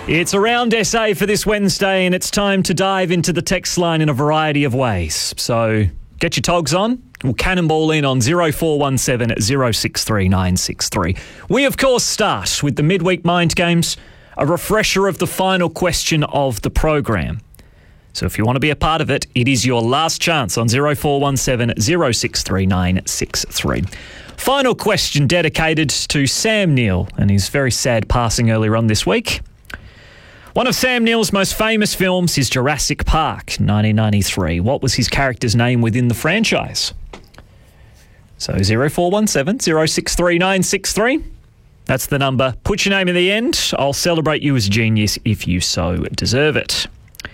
It's Around SA for this Wednesday, and it's time to dive into the text line in a variety of ways. So get your togs on. We'll cannonball in on 0417 063 963. We, of course, start with the midweek mind games, a refresher of the final question of the program. So if you want to be a part of it, it is your last chance on 0417 063 963. Final question dedicated to Sam Neill and his very sad passing earlier on this week. One of Sam Neill's most famous films is Jurassic Park, 1993. What was his character's name within the franchise? So 0417 063 963. That's the number. Put your name in the end. I'll celebrate you as a genius if you so deserve it.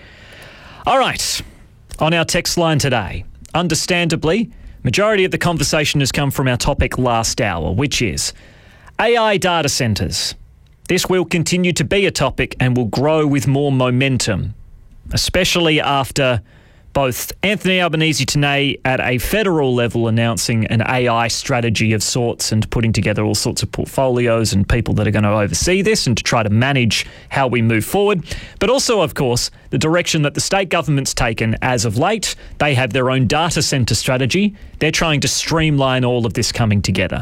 All right. On our text line today, understandably, majority of the conversation has come from our topic last hour, which is AI data centres. This will continue to be a topic and will grow with more momentum, especially after both Anthony Albanese at a federal level announcing an AI strategy of sorts and putting together all sorts of portfolios and people that are going to oversee this and to try to manage how we move forward. But also, of course, the direction that the state government's taken as of late. They have their own data centre strategy. They're trying to streamline all of this coming together.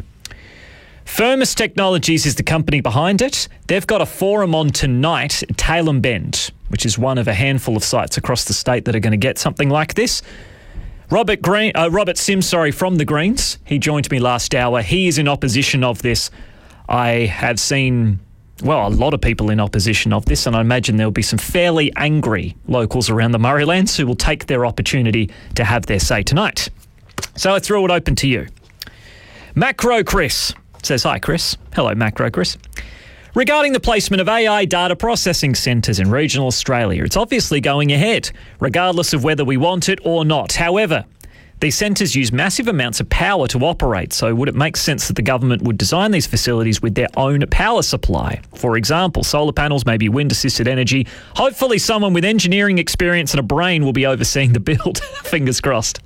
Firmus Technologies is the company behind it. They've got a forum on tonight at Tailem Bend, which is one of a handful of sites across the state that are going to get something like this. Robert Sims from the Greens, he joined me last hour. He is in opposition of this. I have seen, a lot of people in opposition of this, and I imagine there'll be some fairly angry locals around the Murraylands who will take their opportunity to have their say tonight. So I throw it open to you. Macro Chris says, hi, Chris. Hello, Macro Chris. Regarding the placement of AI data processing centres in regional Australia, it's obviously going ahead, regardless of whether we want it or not. However, these centres use massive amounts of power to operate, so would it make sense that the government would design these facilities with their own power supply? For example, solar panels, maybe wind-assisted energy. Hopefully someone with engineering experience and a brain will be overseeing the build. Fingers crossed.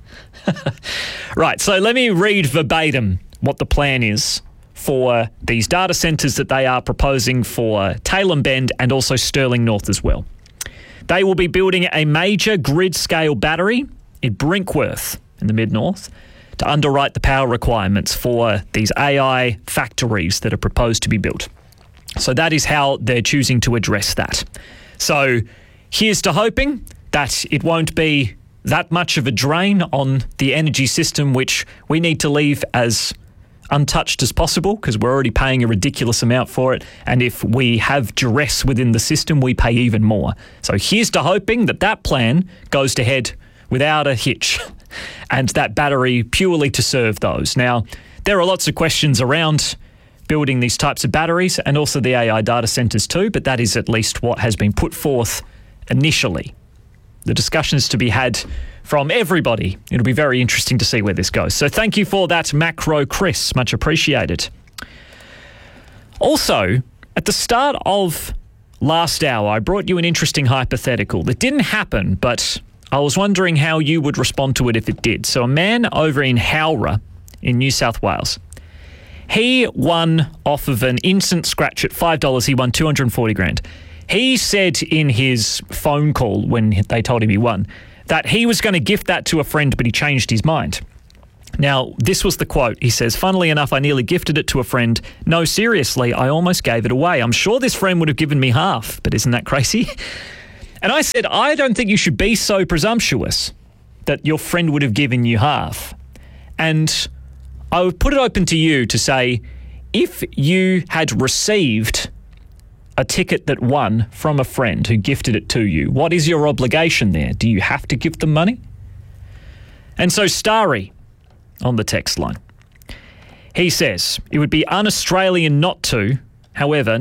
Right, so let me read verbatim what the plan is for these data centres that they are proposing for Tailem Bend and also Stirling North as well. They will be building a major grid-scale battery in Brinkworth in the Mid-North to underwrite the power requirements for these AI factories that are proposed to be built. So that is how they're choosing to address that. So here's to hoping that it won't be that much of a drain on the energy system, which we need to leave as untouched as possible because we're already paying a ridiculous amount for it. And if we have duress within the system, we pay even more. So here's to hoping that that plan goes to head without a hitch and that battery purely to serve those. Now, there are lots of questions around building these types of batteries and also the AI data centres too, but that is at least what has been put forth initially. The discussion is to be had from everybody. It'll be very interesting to see where this goes. So thank you for that, Macro Chris. Much appreciated. Also, at the start of last hour, I brought you an interesting hypothetical that didn't happen, but I was wondering how you would respond to it if it did. So a man over in Howrah in New South Wales, he won off of an instant scratch at $5. He won 240 grand. He said in his phone call when they told him he won that he was going to gift that to a friend, but he changed his mind. Now, this was the quote. He says, funnily enough, I nearly gifted it to a friend. No, seriously, I almost gave it away. I'm sure this friend would have given me half, but isn't that crazy? And I said, I don't think you should be so presumptuous that your friend would have given you half. And I would put it open to you to say, if you had received a ticket that won from a friend who gifted it to you, what is your obligation there? Do you have to give them money? And so Starry on the text line, he says, it would be un-Australian not to, however,